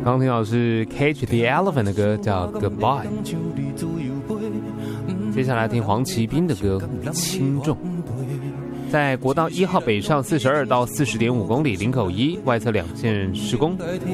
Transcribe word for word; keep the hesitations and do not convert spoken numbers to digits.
刚刚听到的是 Cage the Elephant 的歌，叫 Goodbye。接下来听黄奇斌的歌《轻重》。在国道一号北上四十二到四十点五公里林口一外侧两线施工，